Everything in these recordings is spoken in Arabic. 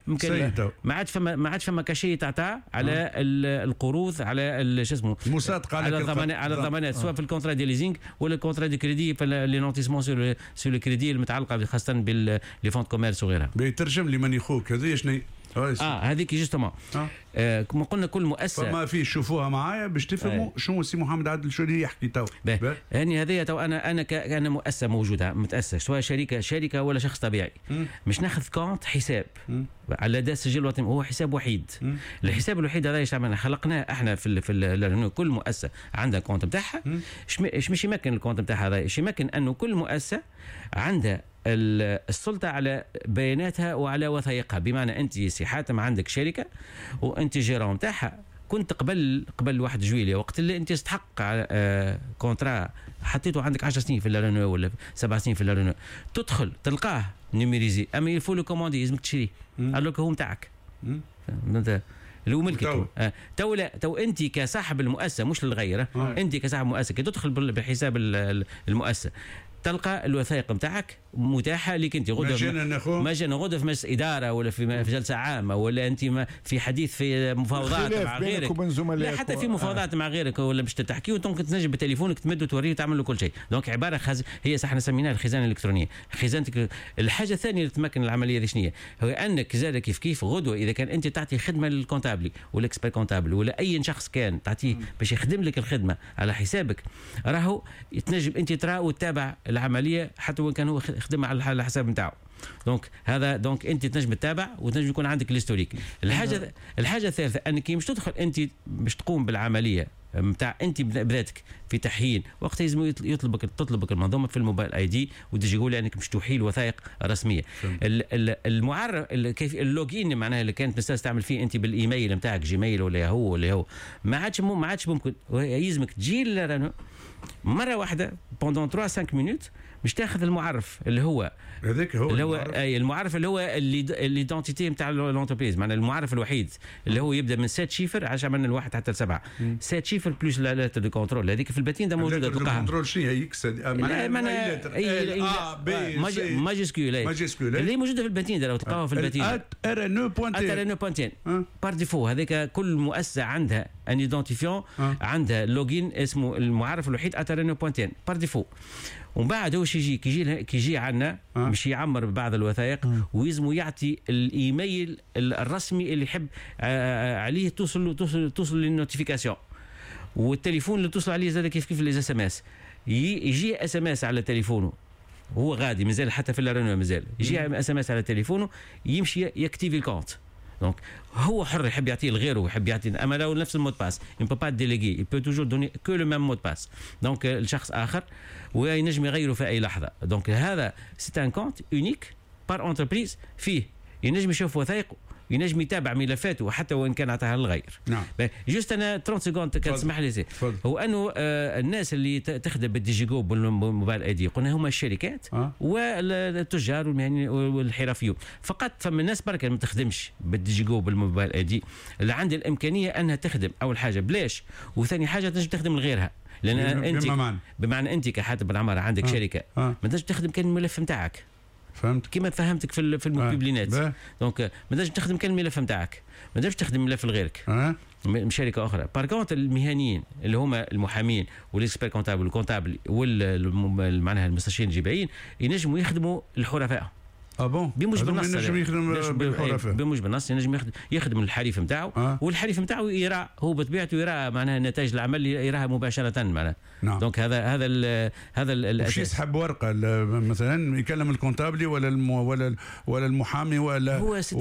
يمكن ما عادش فما كاشي تعطى على القروض، على شو اسمه المصادقه على الضمانات، سواء في الكونترا دي ليزينغ ولا الكونترا دي كريدي، في لي نونتيسمون سور الكريدي المتعلقه خاصه باللي فونت كوميرس وغيرها. بيترجم لي ماني خوك هذه شنو هذيك جوستومون كما قلنا كل مؤسسه فما في شوفوها معايا باش تفهموا شنو سي محمد عادل شو اللي يحكي تو. يعني هذه تو انا مؤسسه موجوده متاسس، سواء شركه ولا شخص طبيعي، مش ناخذ كونت حساب على لدى السجل الوطني، هو حساب وحيد. الحساب الوحيد هذا ايش عملنا؟ خلقناه احنا في كل مؤسسه عندها كونت نتاعها. مش يمكن الكونت نتاعها هذا، ايش يمكن انه كل مؤسسه عندها السلطة على بياناتها وعلى وثائقها. بمعنى أنت سي حاتم عندك شركة وأنت جيران نتاعها، كنت قبل 1 جويلية وقت اللي أنت تستحق على كونترا حطيته عندك 10 سنين في اللارونو ولا 7 سنين في اللارونو، تدخل تلقاه نيميريزي، أما يفو لو كوموندي لازمك تشريه ألوك هو نتاعك اللي هو ملكك. تو انت كصاحب المؤسسه مش للغيره، انت كصاحب المؤسسه كي تدخل بحساب المؤسسه تلقى الوثائق نتاعك متاحه لك انت مجانا غدا في مجلس اداره ولا في جلسه عامه، ولا انت في حديث في مفاوضات مع غيرك، لا حتى في مفاوضات مع غيرك ولا باش تحكي وتنقل تنجم بتليفونك تمد وتوريه وتعمل له كل شيء. دونك عباره هي صح احنا سميناها الخزانه الالكترونيه، خزانتك. الحاجه الثانيه اللي تمكن العمليه دي شنو هو انك زاد كيف غدوه اذا كان انت تعطي خدمه للكونتابلي ولا اكسبير كونتابل ولا اي شخص كان تعطيه باش يخدم لك الخدمه على حسابك، راهو تنجم انت ترى وتتابع العمليه حتى وان كان هو خدمه على الحساب نتاعو. دونك انت تنجم تتابع وتنجم يكون عندك الهيستوريك. الحاجه الثالثه انك مش تدخل انت باش تقوم بالعمليه نتاع انت بذاتك في تحيين، وقت لازم تطلبك المنظومه في الموبايل اي دي وتجي يقول انك مش تحيل وثائق رسميه. المعرف كيف اللوجين معناها اللي كانت تستعمل فيه انت بالايميل نتاعك جيميل ولا هو ما عادش ممكن، يلزمك تجي مره واحده بوندون 3-5 مينوت مش تاخذ المعرف اللي هو هذاك هو المعرف اللي هو ليدونتيتي نتاع لونتربريز، معناها المعرف الوحيد اللي هو يبدا من 7 شيفر عشان من الواحد حتى 7 7 شيفر بلس لا لتر دو كنترول. هذيك في الباتين ده موجوده تلقاها. الكنترول شنو هي اكس ماجيسكول اللي موجوده في الباتين ده لو تلقاها في الباتين ار بوينتين بار ديفو. هذيك كل مؤسسه عندها ان ايدنتيفيون عندها لوجين اسمه المعرف الوحيد اتر بوينتين بار ديفو. ومن بعد هو كيجي عندنا مش يعمر ببعض الوثائق ويزمو يعطي الايميل الرسمي اللي يحب عليه توصل للنوتيفيكاسيون، والتليفون اللي توصل عليه زاد كيف الاس ام اس. يجي اس ام اس على تليفونه هو غادي مازال حتى في الرنو مازال يجي اس ام اس على تليفونه يمشي يكتيفي الكونت. دونك هو حر يحب يعطيه لغيره ويحب يعطيه، اما لو نفس المود باس il peut pas déléguer, il peut toujours donner que le même mot de passe. دونك الشخص اخر وينجم يغيره في اي لحظه. دونك هذا سي ان كونت اونيك بار انتربريز، فيه ينجم يشوف وثائقه، ينجم يتابع ملفاته حتى وان كان عطاها للغير. نعم. جوست انا 30 سكوند تسمح لي هو انه الناس اللي تخدم بالديجيجو بالموبايل اي دي قلنا هما الشركات والتجار والمهنيين والحرفيون فقط. فما الناس بركه ما تخدمش بالديجيجو بالموبايل اي دي اللي عندها الامكانيه انها تخدم اول حاجه بلاش، وثاني حاجه تنجم تخدم لغيرها، لان انت بمعنى انت كحاتم بن عماره عندك شركه ما تنجم تخدم كان الملف نتاعك. فهمت كيما فهمتك في الموبيلينات. دونك ما تنجمش تخدم كان الملف نتاعك، ما تنجمش تخدم ملف لغيرك من شركه اخرى. باركونت المهنيين اللي هما المحامين والاكسبير كونتابل والكونتابل معناها المستشارين الجبائيين ينجموا يخدموا الحرفاء. بون بموجب النص ينجم يخدم بالحرفاء، بموجب النص ينجم يخدم الحريف نتاعو والحريف نتاعو يرى هو بطبيعته يرى معناها نتائج العمل يراها مباشره معناها. نعم. دونك هذا الاساس. يسحب ورقه مثلا يكلم الكونتابلي ولا المحامي ولا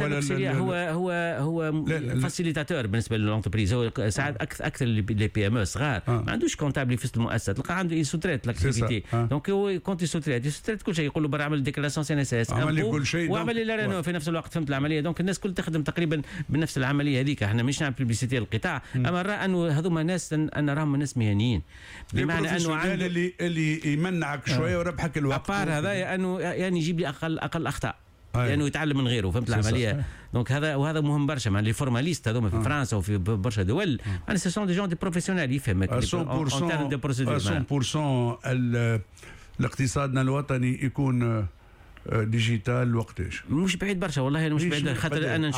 هو فاسيليتاتور بالنسبه للانتربريز. هو ساعات اكثر لي بي ام او صغار ما عندوش كونتابلي في المؤسسه، تلقى عنده سوتريت لاكتيفيتي. دونك هو كونتي سوتريت كل شيء، يقول له برا اعمل ديكلاراسيون سي ان اس اس كل شيء وعمل لي في نفس الوقت. فهمت العمليه. دونك الناس كل تخدم تقريبا بنفس العمليه هذيك. احنا مش نعمل بيبليسيتي للقطاع، اما نرى انه هذوما ناس انا راهم ناس مهنيين، بمعنى انه اللي يمنعك شويه وربحك الوقت. ابار هذا انه يعني يجيب لي اقل اخطاء لانه يعني يتعلم من غيره. فهمت العمليه. دونك هذا مهم برشا مع لي فورماليست هذوما في فرنسا وفي برشا دول. انا سي سون دي جون دي بروفيسيونيل يفهمك 100% الاقتصادنا الوطني يكون ديجيتال وقتاش؟ مش بعيد برشا والله، مش بعيد خاطر انا